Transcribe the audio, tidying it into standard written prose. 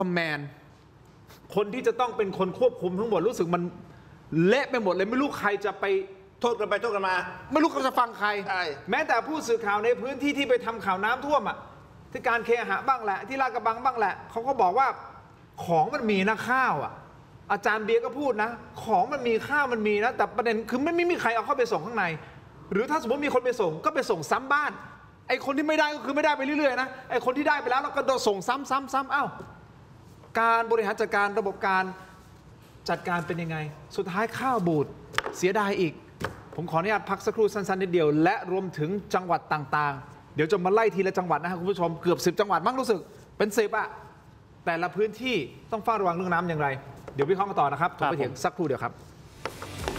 แมนคนที่จะต้องเป็นคนควบคุมทั้งหมดรู้สึกมันเละไปหมดเลยไม่รู้ใครจะไปโทษกันไปโทษกันมาไม่รู้เขาจะฟังใครแม้แต่ผู้สื่อข่าวในพื้นที่ที่ไปทำข่าวน้ำท่วมอ่ะที่การเคหะบ้างแหละที่ลาดกระบังบ้างแหละเขาก็บอกว่าของมันมีนะข้าวอ่ะอาจารย์เบียร์ก็พูดนะของมันมีข้าวมันมีนะแต่ประเด็นคือไม่มีใครเอาเข้าไปส่งข้างในหรือถ้าสมมติมีคนไปส่งก็ไปส่งซ้ำบ้านไอ้คนที่ไม่ได้ก็คือไม่ได้ไปเรื่อยๆนะไอ้คนที่ได้ไปแล้วเราก็โดนส่งซ้ำอ้าวการบริหารจัดการระบบการจัดการเป็นยังไงสุดท้ายข้าวบูดเสียดายอีกผมขออนุญาตพักสักครู่สั้นๆนิดเดียวและรวมถึงจังหวัดต่างๆเดี๋ยวจะมาไล่ทีละจังหวัดนะครับคุณผู้ชมเกือบ10จังหวัดมั้งรู้สึกเป็น10อ่ะแต่ละพื้นที่ต้องเฝ้าระวังเรื่องน้ำอย่างไรเดี๋ยววิเคราะห์กันต่อนะครับผมไปเถียงสักครู่เดียวครับ